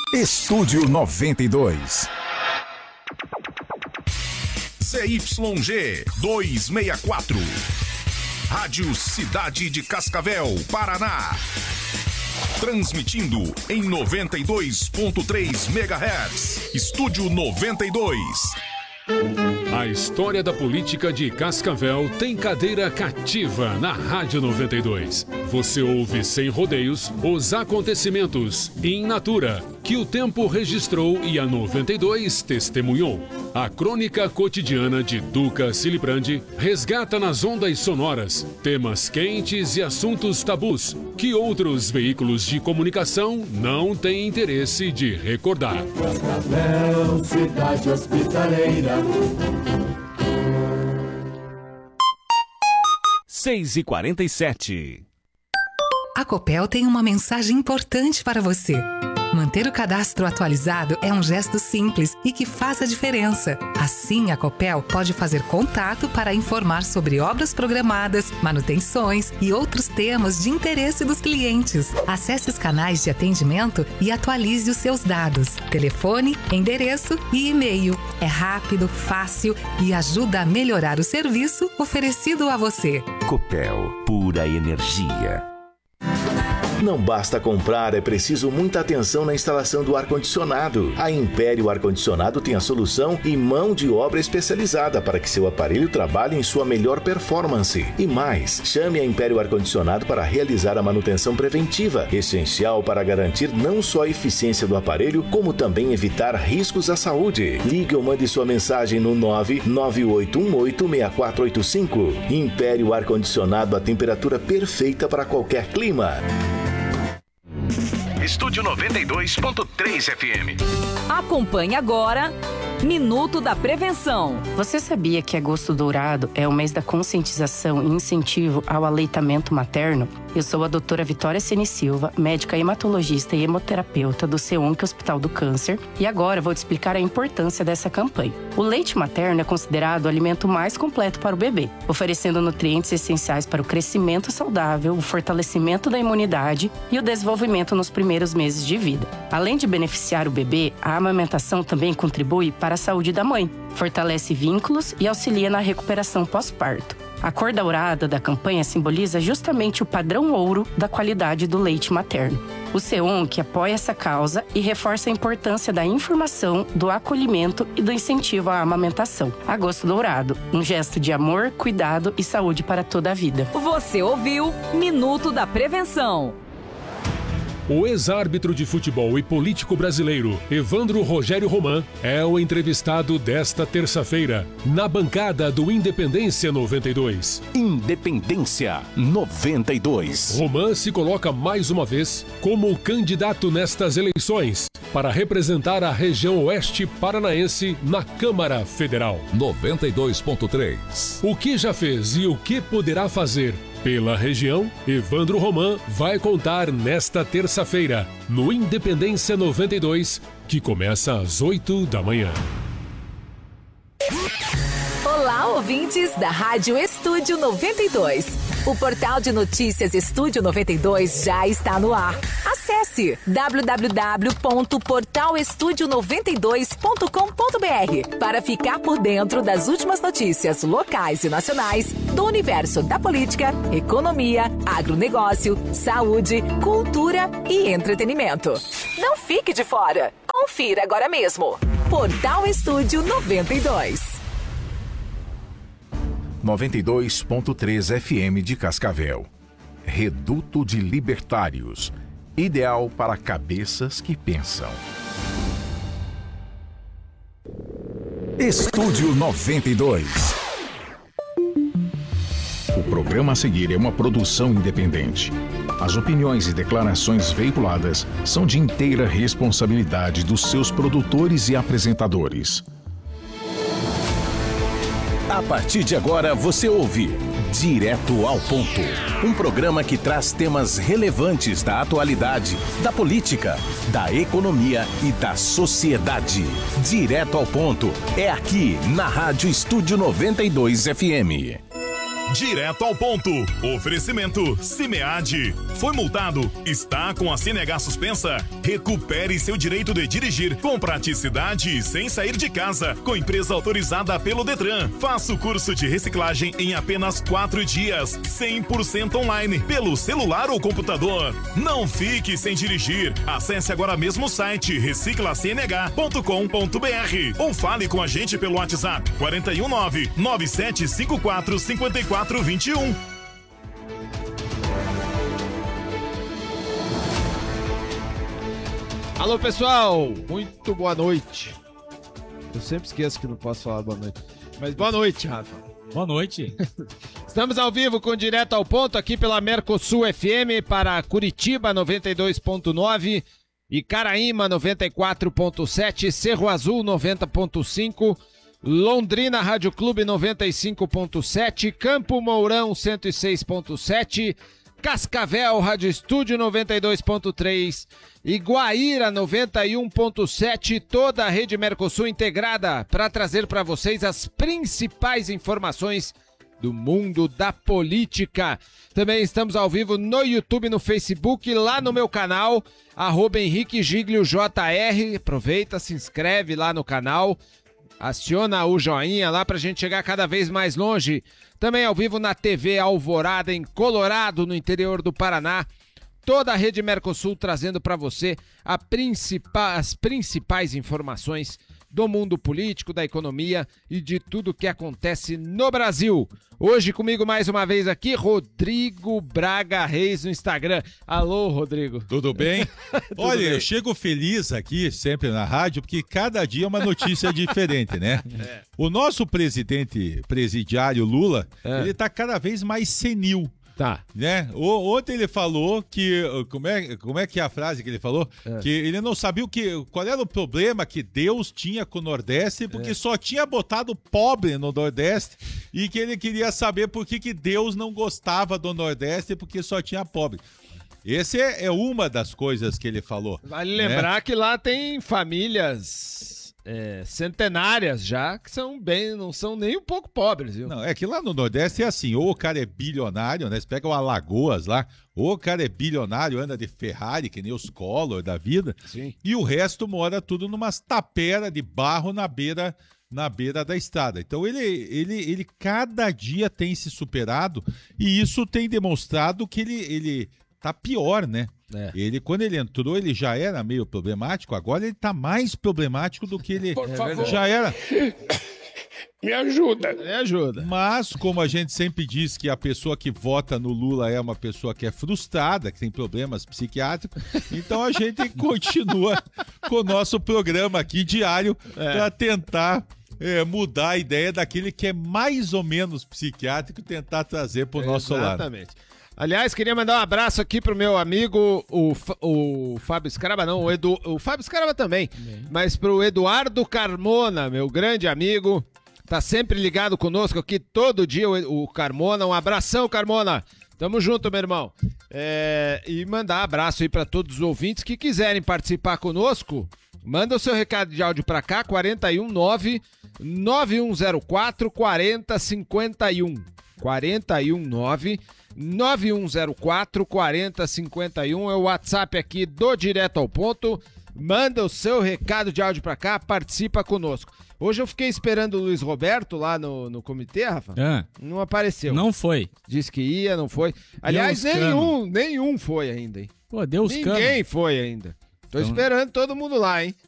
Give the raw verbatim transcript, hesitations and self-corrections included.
Estúdio noventa e dois. Z Y G duzentos e sessenta e quatro. Rádio Cidade de Cascavel, Paraná. Transmitindo em noventa e dois ponto três megahertz. Estúdio noventa e dois. A história da política de Cascavel tem cadeira cativa na Rádio noventa e dois. Você ouve sem rodeios os acontecimentos in natura que o tempo registrou e a noventa e dois testemunhou. A crônica cotidiana de Duca Silibrandi resgata nas ondas sonoras temas quentes e assuntos tabus que outros veículos de comunicação não têm interesse de recordar. Cascavel, cidade hospitaleira. seis e quarenta e sete. A Copel tem uma mensagem importante para você. Manter o cadastro atualizado é um gesto simples e que faz a diferença. Assim, a Copel pode fazer contato para informar sobre obras programadas, manutenções e outros temas de interesse dos clientes. Acesse os canais de atendimento e atualize os seus dados. Telefone, endereço e e-mail. É rápido, fácil e ajuda a melhorar o serviço oferecido a você. Copel, pura energia. Não basta comprar, é preciso muita atenção na instalação do ar-condicionado. A Império Ar-Condicionado tem a solução e mão de obra especializada para que seu aparelho trabalhe em sua melhor performance. E mais, chame a Império Ar-Condicionado para realizar a manutenção preventiva, essencial para garantir não só a eficiência do aparelho, como também evitar riscos à saúde. Ligue ou mande sua mensagem no nove nove oito um oito seis quatro oito cinco. Império Ar-Condicionado, a temperatura perfeita para qualquer clima. Estúdio noventa e dois ponto três F M. Acompanhe agora Minuto da Prevenção. Você sabia que Agosto Dourado é o mês da conscientização e incentivo ao aleitamento materno? Eu sou a doutora Vitória Ceni Silva, médica hematologista e hemoterapeuta do CEUNC Hospital do Câncer, e agora vou te explicar a importância dessa campanha. O leite materno é considerado o alimento mais completo para o bebê, oferecendo nutrientes essenciais para o crescimento saudável, o fortalecimento da imunidade e o desenvolvimento nos primeiros meses de vida. Além de beneficiar o bebê, a amamentação também contribui para a saúde da mãe, fortalece vínculos e auxilia na recuperação pós-parto. A cor dourada da campanha simboliza justamente o padrão ouro da qualidade do leite materno. O CEUNC apoia essa causa e reforça a importância da informação, do acolhimento e do incentivo à amamentação. Agosto Dourado, um gesto de amor, cuidado e saúde para toda a vida. Você ouviu Minuto da Prevenção. O ex-árbitro de futebol e político brasileiro, Evandro Rogério Roman, é o entrevistado desta terça-feira, na bancada do Independência noventa e dois. Independência noventa e dois. Roman se coloca mais uma vez como candidato nestas eleições para representar a região oeste paranaense na Câmara Federal. noventa e dois ponto três. O que já fez e o que poderá fazer pela região, Evandro Roman vai contar nesta terça-feira, no Independência noventa e dois, que começa às oito da manhã. Olá, ouvintes da Rádio Estúdio noventa e dois. O portal de notícias Estúdio noventa e dois já está no ar. Acesse w w w ponto portal estúdio noventa e dois ponto com ponto b r para ficar por dentro das últimas notícias locais e nacionais do universo da política, economia, agronegócio, saúde, cultura e entretenimento. Não fique de fora. Confira agora mesmo. Portal Estúdio noventa e dois. noventa e dois ponto três F M de Cascavel. Reduto de Libertários. Ideal para cabeças que pensam. Estúdio noventa e dois. O programa a seguir é uma produção independente. As opiniões e declarações veiculadas são de inteira responsabilidade dos seus produtores e apresentadores. A partir de agora você ouve Direto ao Ponto, um programa que traz temas relevantes da atualidade, da política, da economia e da sociedade. Direto ao Ponto é aqui na Rádio Estúdio noventa e dois F M. Direto ao ponto. Oferecimento Cimead. Foi multado? Está com a C N H suspensa? Recupere seu direito de dirigir com praticidade e sem sair de casa. Com empresa autorizada pelo Detran. Faça o curso de reciclagem em apenas quatro dias. cem por cento online, pelo celular ou computador. Não fique sem dirigir. Acesse agora mesmo o site recicla c n h ponto com ponto b r ou fale com a gente pelo WhatsApp quatro um nove, nove sete cinco quatro, cinco quatro dois um. Alô, pessoal, muito boa noite. Eu sempre esqueço que não posso falar boa noite. Mas boa noite, Rafa. Boa noite. Estamos ao vivo com Direto ao Ponto aqui pela Mercosul F M para Curitiba noventa e dois ponto nove, Icaraíma noventa e quatro ponto sete, Cerro Azul noventa ponto cinco, Londrina Rádio Clube noventa e cinco ponto sete, Campo Mourão cento e seis ponto sete, Cascavel Rádio Estúdio noventa e dois ponto três, Iguaíra noventa e um ponto sete, toda a rede Mercosul integrada para trazer para vocês as principais informações do mundo da política. Também estamos ao vivo no YouTube, no Facebook, lá no meu canal, arroba Henrique Giglio J R. Aproveita, se inscreve lá no canal, aciona o joinha lá pra gente chegar cada vez mais longe. Também ao vivo na T V Alvorada, em Colorado, no interior do Paraná. Toda a rede Mercosul trazendo para você a principal, as principais informações do mundo político, da economia e de tudo que acontece no Brasil. Hoje comigo mais uma vez aqui, Rodrigo Braga Reis no Instagram. Alô, Rodrigo. Tudo bem? Tudo Olha, bem. Eu chego feliz aqui, sempre na rádio, porque cada dia é uma notícia diferente, né? É. O nosso presidente presidiário Lula, é. ele tá cada vez mais senil. Tá. Né? O, ontem ele falou que. Como é, como é que é a frase que ele falou? É. Que ele não sabia o que, qual era o problema que Deus tinha com o Nordeste, porque é. só tinha botado pobre no Nordeste e que ele queria saber por que, que Deus não gostava do Nordeste, porque só tinha pobre. Essa é, é uma das coisas que ele falou. Vale lembrar né? que lá tem famílias. É, centenárias já, que são bem, não são nem um pouco pobres, viu? Não, é que lá no Nordeste é assim, ou o cara é bilionário, né? Você pega o Alagoas lá, ou o cara é bilionário, anda de Ferrari, que nem os Collor da vida, Sim. e o resto mora tudo numas taperas de barro na beira, na beira da estrada. Então ele, ele, ele cada dia tem se superado, e isso tem demonstrado que ele, ele tá pior, né? É. Ele, quando ele entrou, ele já era meio problemático, agora ele tá mais problemático do que ele Por favor. já era. Me ajuda. Me ajuda. Mas, como a gente sempre diz que a pessoa que vota no Lula é uma pessoa que é frustrada, que tem problemas psiquiátricos, então a gente continua com o nosso programa aqui diário é. para tentar é, mudar a ideia daquele que é mais ou menos psiquiátrico e tentar trazer para o nosso lado. Exatamente. Aliás, queria mandar um abraço aqui pro meu amigo, o, o Fábio Scaraba, não, o, Edu, o Fábio Scaraba também, Bem. mas pro Eduardo Carmona, meu grande amigo, tá sempre ligado conosco aqui todo dia, o, o Carmona, um abração, Carmona, tamo junto, meu irmão. É, e mandar abraço aí pra todos os ouvintes que quiserem participar conosco, manda o seu recado de áudio pra cá, quatro um nove, nove um zero quatro, quatro zero cinco um, quatro um nove, nove um zero quatro, quatro zero cinco um é o WhatsApp aqui do Direto ao Ponto. Manda o seu recado de áudio pra cá, participa conosco. Hoje eu fiquei esperando o Luiz Roberto lá no, no comitê, Rafa. Ah, não apareceu. Não foi. Disse que ia, não foi. Aliás, nenhum, nenhum foi ainda, hein? Pô, Deus Ninguém cano. foi ainda. Tô então... esperando todo mundo lá, hein?